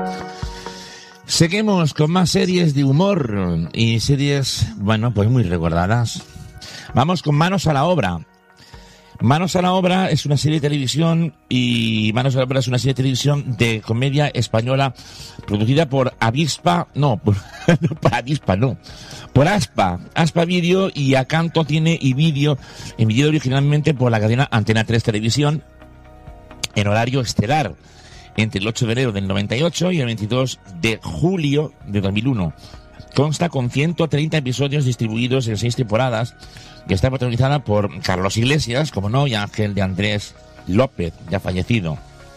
Seguimos con más series de humor y series, bueno, pues muy recordadas. Vamos con Manos a la Obra. Manos a la Obra es una serie de televisión de comedia española producida por por Aspa Vídeo y Acanto Cine y Vídeo, emitido originalmente por la cadena Antena 3 Televisión en horario estelar entre el 8 de enero del 98 y el 22 de julio de 2001. Consta con 130 episodios distribuidos en 6 temporadas y está protagonizada por Carlos Iglesias, como no, y Ángel de Andrés López, ya fallecido.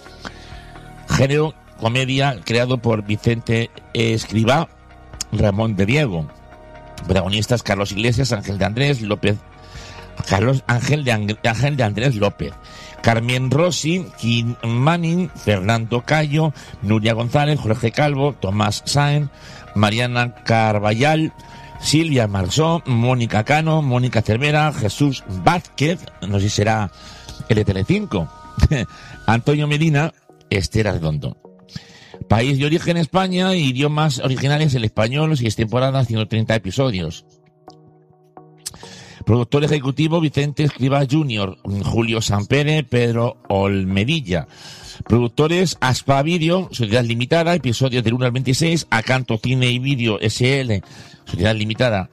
Género comedia creado por Vicente Escribá, Ramón de Diego. Protagonistas: Carlos Iglesias, Ángel de Andrés López, Ángel de Andrés López, Carmen Rossi, Kim Manning, Fernando Cayo, Nuria González, Jorge Calvo, Tomás Sáenz, Mariana Carballal, Silvia Marsó, Mónica Cano, Mónica Cervera, Jesús Vázquez, no sé si será el de Telecinco, Antonio Medina, Esther Arredondo. País de origen: España, idiomas originales: el español, 6 temporadas, 130 episodios. Productor ejecutivo: Vicente Escribá Jr., Julio Sampere, Pedro Olmedilla. Productores: Aspa Vídeo, Sociedad Limitada, episodios del 1 al 26, Acanto Cine y Vídeo SL, Sociedad Limitada.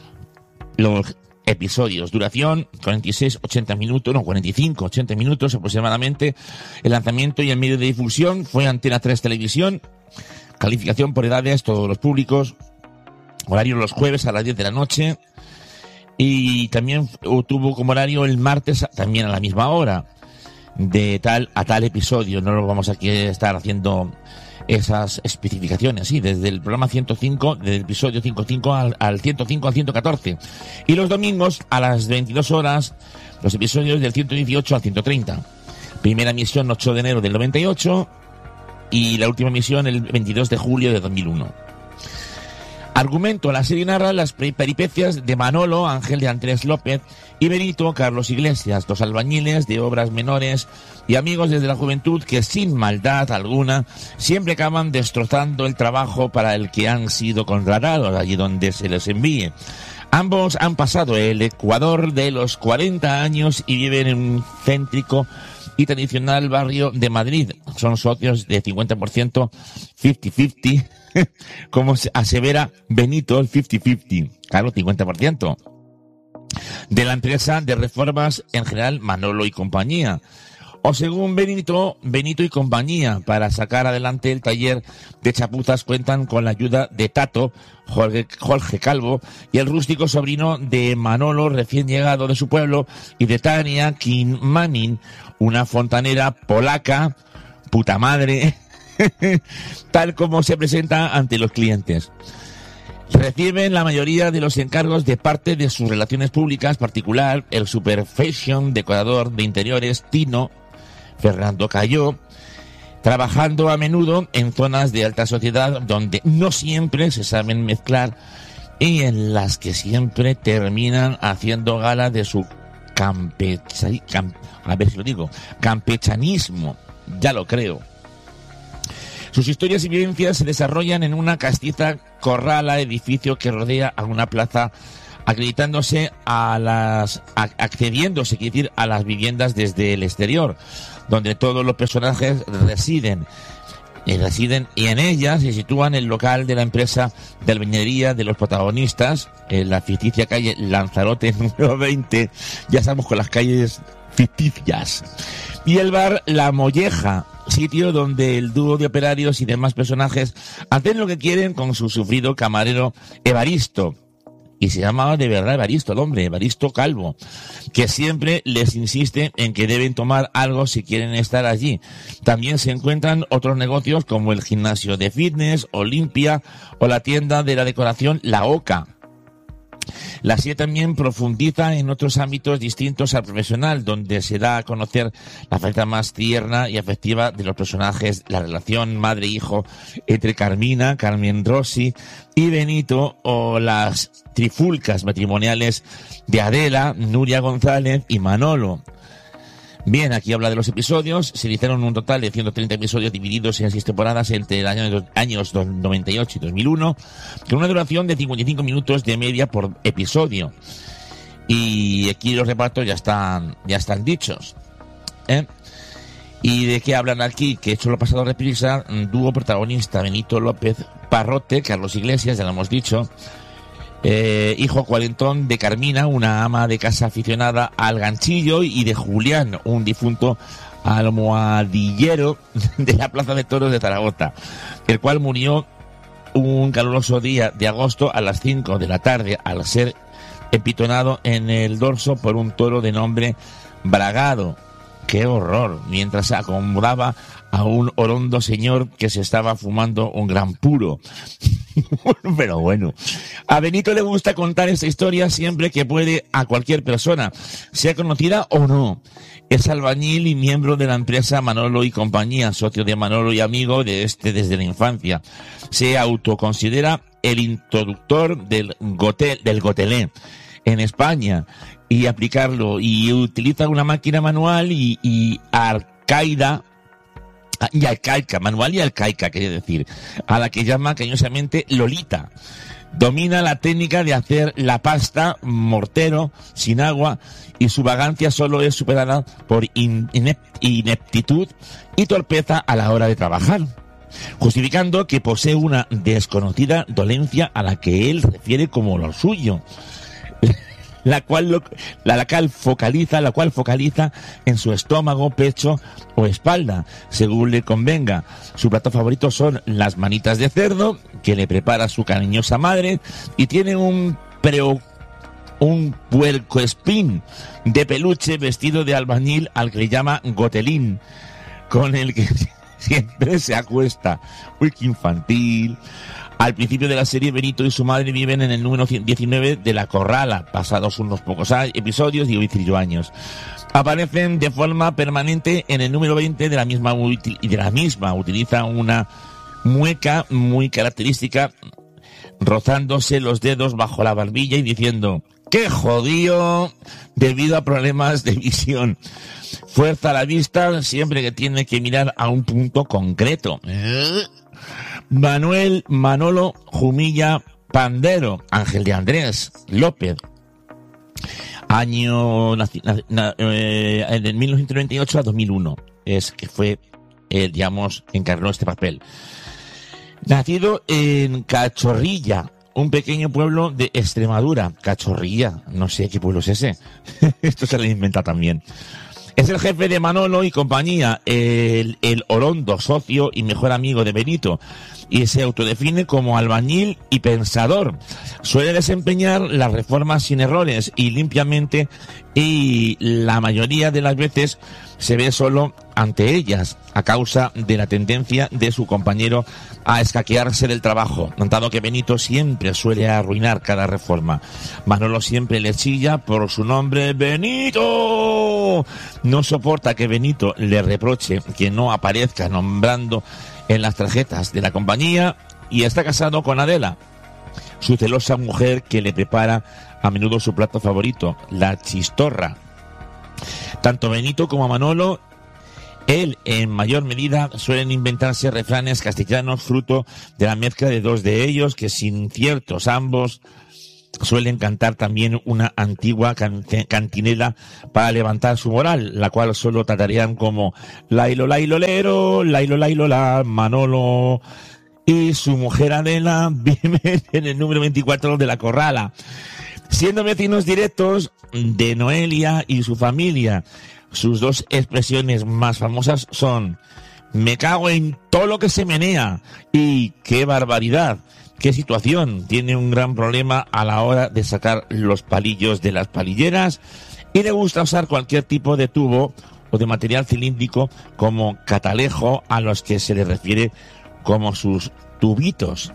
Los episodios, duración 45-80 minutos aproximadamente. El lanzamiento y el medio de difusión fue Antena 3 Televisión. Calificación por edades, todos los públicos. Horario los jueves a las 10 de la noche. Y también tuvo como horario el martes también a la misma hora, de tal a tal episodio. No lo vamos aquí a estar haciendo esas especificaciones, sí, desde el programa 105, desde el episodio 105 al 105 al 114. Y los domingos a las 22 horas, los episodios del 118 al 130. Primera emisión 8 de enero del 98 y la última emisión el 22 de julio de 2001. Argumento: la serie narra las peripecias de Manolo, Ángel de Andrés López, y Benito, Carlos Iglesias, dos albañiles de obras menores y amigos desde la juventud que, sin maldad alguna, siempre acaban destrozando el trabajo para el que han sido contratados, allí donde se les envíe. Ambos han pasado el Ecuador de los 40 años y viven en un céntrico y tradicional barrio de Madrid. Son socios de 50%, 50-50, como asevera Benito, el 50-50, claro, 50%, de la empresa de reformas en general Manolo y compañía. O según Benito y compañía, para sacar adelante el taller de chapuzas cuentan con la ayuda de Tato, Jorge Calvo, y el rústico sobrino de Manolo, recién llegado de su pueblo, y de Tania Kim Manning, una fontanera polaca, puta madre, tal como se presenta ante los clientes. Reciben la mayoría de los encargos de parte de sus relaciones públicas, particular el super fashion decorador de interiores Tino, Fernando Cayó, trabajando a menudo en zonas de alta sociedad donde no siempre se saben mezclar y en las que siempre terminan haciendo gala de su campechanismo, ya lo creo. Sus historias y vivencias se desarrollan en una castiza corrala, edificio que rodea a una plaza, accediéndose a las viviendas desde el exterior, donde todos los personajes residen y en ellas se sitúan el local de la empresa de albañilería de los protagonistas, en la ficticia calle Lanzarote número 20, ya estamos con las calles ficticias, y el bar La Molleja, sitio donde el dúo de operarios y demás personajes hacen lo que quieren con su sufrido camarero Evaristo. Y se llamaba de verdad Evaristo el hombre, Evaristo Calvo, que siempre les insiste en que deben tomar algo si quieren estar allí. También se encuentran otros negocios como el gimnasio de fitness, Olimpia, o la tienda de la decoración La Oca. La serie también profundiza en otros ámbitos distintos al profesional, donde se da a conocer la faceta más tierna y afectiva de los personajes, la relación madre-hijo entre Carmen Rossi y Benito, o las trifulcas matrimoniales de Adela, Nuria González y Manolo. Bien, aquí habla de los episodios. Se hicieron un total de 130 episodios divididos en 6 temporadas entre el años 98 y 2001, con una duración de 55 minutos de media por episodio. Y aquí los repartos ya están dichos, ¿eh? ¿Y de qué hablan aquí? Que hecho lo pasado reprisa, dúo protagonista Benito López Parrote, Carlos Iglesias, ya lo hemos dicho, hijo cuarentón de Carmina, una ama de casa aficionada al ganchillo, y de Julián, un difunto almohadillero de la Plaza de Toros de Zaragoza, el cual murió un caluroso día de agosto a las 5 de la tarde al ser empitonado en el dorso por un toro de nombre Bragado. ¡Qué horror! Mientras se acomodaba a un orondo señor que se estaba fumando un gran puro. Pero bueno, a Benito le gusta contar esta historia siempre que puede a cualquier persona, sea conocida o no. Es albañil y miembro de la empresa Manolo y Compañía, socio de Manolo y amigo de desde la infancia. Se autoconsidera el introductor del gotelé en España y aplicarlo, y utiliza una máquina manual y arcaica, manual y arcaica, quería decir, a la que llama cariñosamente Lolita. Domina la técnica de hacer la pasta mortero sin agua, y su vagancia solo es superada por ineptitud y torpeza a la hora de trabajar, justificando que posee una desconocida dolencia a la que él refiere como lo suyo, la cual focaliza en su estómago, pecho o espalda, según le convenga. Su plato favorito son las manitas de cerdo, que le prepara su cariñosa madre, y tiene un puercoespín de peluche vestido de albañil al que le llama Gotelín, con el que siempre se acuesta. Uy, qué infantil. Al principio de la serie, Benito y su madre viven en el número 19 de La Corrala, pasados unos pocos episodios y 18 años. Aparecen de forma permanente en el número 20 de la misma, utiliza una mueca muy característica, rozándose los dedos bajo la barbilla y diciendo: ¡qué jodido!, debido a problemas de visión. Fuerza la vista siempre que tiene que mirar a un punto concreto. Manolo Jumilla Pandero, Ángel de Andrés López, año de 1998 a 2001, es que fue, encarnó este papel. Nacido en Cachorrilla, un pequeño pueblo de Extremadura. Cachorrilla, no sé qué pueblo es ese. Esto se lo inventa también. Es el jefe de Manolo y Compañía, el orondo, socio y mejor amigo de Benito, y se autodefine como albañil y pensador. Suele desempeñar las reformas sin errores y limpiamente, y la mayoría de las veces se ve solo ante ellas, a causa de la tendencia de su compañero a escaquearse del trabajo, notado que Benito siempre suele arruinar cada reforma. Manolo siempre le chilla por su nombre: ¡Benito! No soporta que Benito le reproche que no aparezca nombrando en las tarjetas de la compañía, y está casado con Adela, su celosa mujer, que le prepara a menudo su plato favorito, la chistorra. Tanto Benito como Manolo, él en mayor medida, suelen inventarse refranes castellanos fruto de la mezcla de dos de ellos, que sin ciertos ambos suelen cantar también una antigua cantinela para levantar su moral, la cual solo tratarían como lailo lailolero, lailo lailola. Manolo y su mujer Adela viven en el número 24 de La Corrala, siendo vecinos directos de Noelia y su familia. Sus dos expresiones más famosas son: me cago en todo lo que se menea y qué barbaridad. ¿Qué situación? Tiene un gran problema a la hora de sacar los palillos de las palilleras, y le gusta usar cualquier tipo de tubo o de material cilíndrico como catalejo, a los que se le refiere como sus tubitos.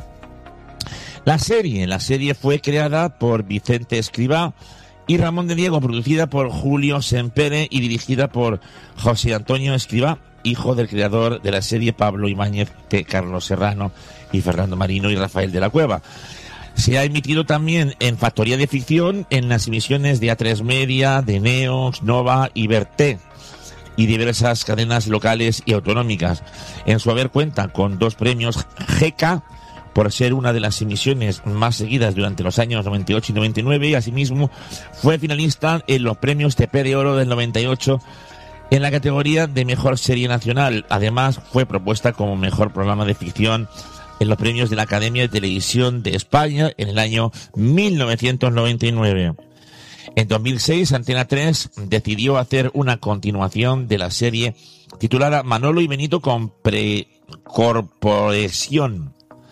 La serie fue creada por Vicente Escribá y Ramón de Diego, producida por Julio Sempere y dirigida por José Antonio Escribá, hijo del creador de la serie Pablo Ibáñez, de Carlos Serrano y Fernando Marino y Rafael de la Cueva. Se ha emitido también en Factoría de Ficción en las emisiones de A3 Media, de Neox, Nova y Verté y diversas cadenas locales y autonómicas. En su haber cuenta con 2 premios GK por ser una de las emisiones más seguidas durante los años 98 y 99, y asimismo fue finalista en los premios TP de Oro del 98 en la categoría de Mejor Serie Nacional. Además, fue propuesta como Mejor Programa de Ficción en los premios de la Academia de Televisión de España en el año 1999. En 2006, Antena 3 decidió hacer una continuación de la serie titulada Manolo y Benito con Corporation,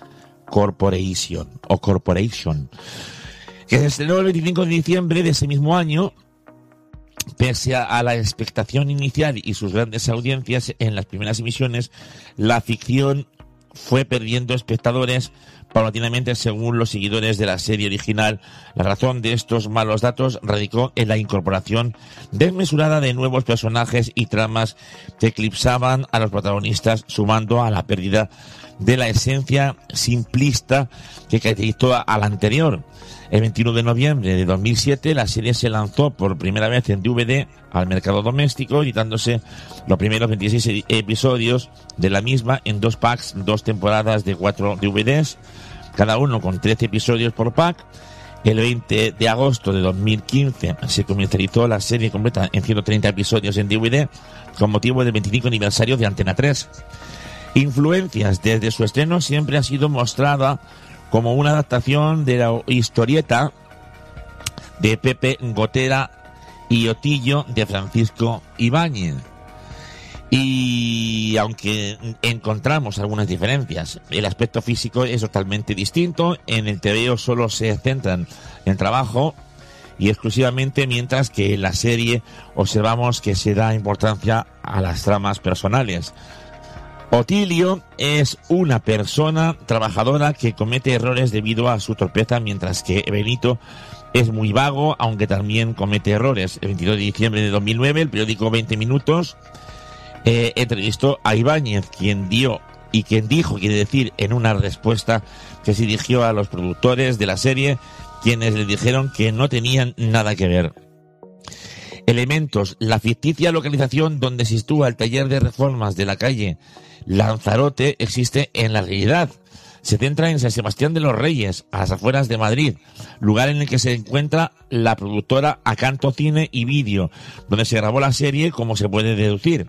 que se estrenó el 25 de diciembre de ese mismo año. Pese a la expectación inicial y sus grandes audiencias en las primeras emisiones, la ficción fue perdiendo espectadores paulatinamente según los seguidores de la serie original. La razón de estos malos datos radicó en la incorporación desmesurada de nuevos personajes y tramas que eclipsaban a los protagonistas, sumando a la pérdida de la esencia simplista que caracterizó a la anterior. El 21 de noviembre de 2007 la serie se lanzó por primera vez en DVD al mercado doméstico, editándose los primeros 26 episodios de la misma en 2 packs, 2 temporadas de 4 DVDs, cada uno con 13 episodios por pack. El 20 de agosto de 2015 se comercializó la serie completa en 130 episodios en DVD con motivo del 25 aniversario de Antena 3. Influencias desde su estreno siempre ha sido mostrada como una adaptación de la historieta de Pepe Gotera y Otillo de Francisco Ibáñez. Y aunque encontramos algunas diferencias, el aspecto físico es totalmente distinto. En el TVO solo se centran en trabajo y exclusivamente, mientras que en la serie observamos que se da importancia a las tramas personales. Otilio es una persona trabajadora que comete errores debido a su torpeza, mientras que Benito es muy vago, aunque también comete errores. El 22 de diciembre de 2009, el periódico 20 Minutos entrevistó a Ibáñez, quien dijo, en una respuesta que se dirigió a los productores de la serie, quienes le dijeron que no tenían nada que ver. Elementos: la ficticia localización donde se sitúa el taller de reformas de la calle Lanzarote existe en la realidad. Se centra en San Sebastián de los Reyes, a las afueras de Madrid, lugar en el que se encuentra la productora Acanto Cine y Vídeo, donde se grabó la serie, como se puede deducir.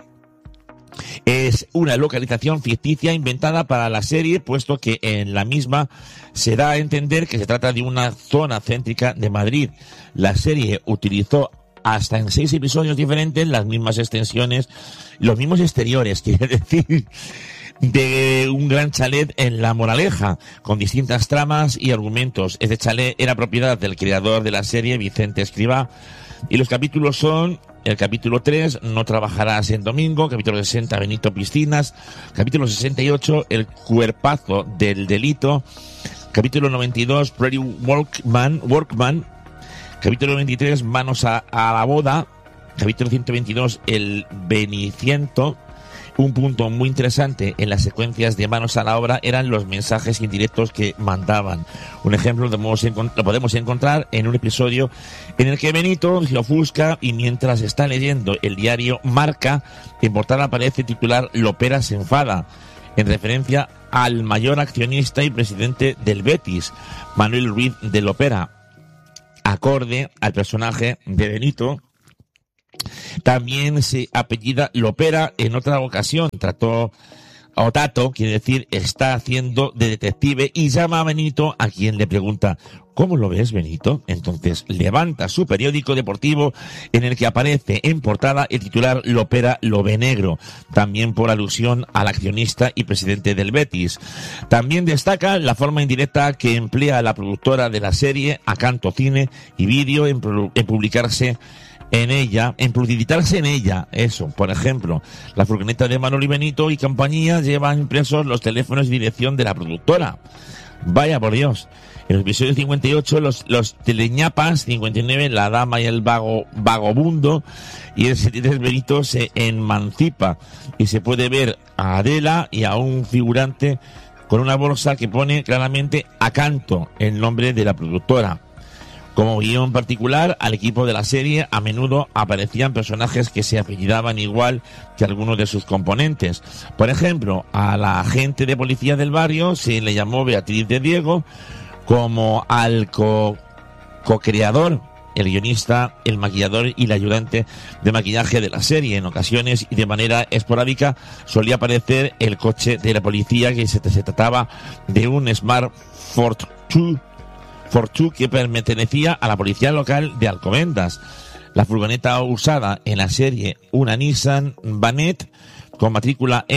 Es una localización ficticia inventada para la serie, puesto que en la misma se da a entender que se trata de una zona céntrica de Madrid. La serie utilizó hasta en 6 episodios diferentes las mismas extensiones, los mismos exteriores, quiere decir, de un gran chalet en La Moraleja, con distintas tramas y argumentos. Este chalet era propiedad del creador de la serie, Vicente Escribá, y los capítulos son: el capítulo 3, No trabajarás en domingo; capítulo 60, Benito Piscinas; capítulo 68, El cuerpazo del delito; capítulo 92, Prairie Workman; capítulo 23, Manos a la boda; capítulo 122, El Beniciento. Un punto muy interesante en las secuencias de Manos a la obra eran los mensajes indirectos que mandaban. Un ejemplo lo podemos encontrar en un episodio en el que Benito se ofusca y mientras está leyendo el diario Marca, en portada aparece el titular "Lopera se enfada", en referencia al mayor accionista y presidente del Betis, Manuel Ruiz de Lopera. Acorde al personaje de Benito, también se apellida Lopera en otra ocasión. Tato, quiere decir, está haciendo de detective y llama a Benito, a quien le pregunta: ¿cómo lo ves, Benito? Entonces levanta su periódico deportivo, en el que aparece en portada el titular "Lopera lo ve negro", también por alusión al accionista y presidente del Betis. También destaca la forma indirecta que emplea la productora de la serie, Acanto Cine y Vídeo, en publicitarse en ella. Eso, por ejemplo, la furgoneta de Manolo y Benito y compañía llevan impresos los teléfonos y dirección de la productora. Vaya por Dios. En el episodio 58, los teleñapas; 59, La dama y el vagabundo; y el 73, Benito se emancipa, y se puede ver a Adela y a un figurante con una bolsa que pone claramente Acanto, el nombre de la productora. Como guión particular, al equipo de la serie a menudo aparecían personajes que se apellidaban igual que algunos de sus componentes. Por ejemplo, a la agente de policía del barrio se le llamó Beatriz de Diego, como al co-creador, el guionista, el maquillador y el ayudante de maquillaje de la serie. En ocasiones y de manera esporádica solía aparecer el coche de la policía, que se trataba de un Smart Fortwo que pertenecía a la policía local de Alcobendas. La furgoneta usada en la serie, una Nissan Vanette con matrícula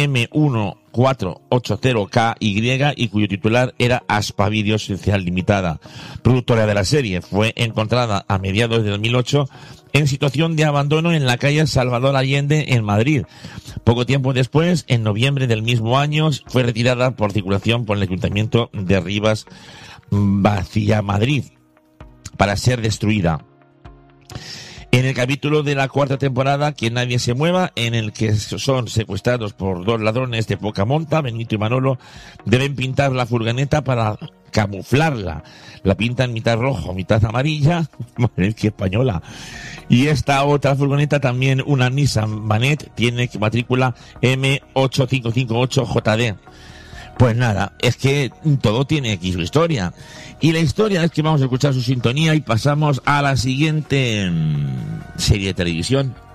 M1480KY y cuyo titular era Aspa Video Social Limitada, productora de la serie, fue encontrada a mediados de 2008 en situación de abandono en la calle Salvador Allende en Madrid. Poco tiempo después, en noviembre del mismo año, fue retirada por circulación por el Ayuntamiento de Rivas Vacía, Madrid, para ser destruida. En el capítulo de la cuarta temporada, Que nadie se mueva, en el que son secuestrados por dos ladrones de poca monta, Benito y Manolo, deben pintar la furgoneta para camuflarla. La pintan mitad rojo, mitad amarilla, madre que española. Y esta otra furgoneta, también una Nissan Vanette, tiene matrícula M8558JD. Pues nada, es que todo tiene aquí su historia. Y la historia es que vamos a escuchar su sintonía y pasamos a la siguiente serie de televisión.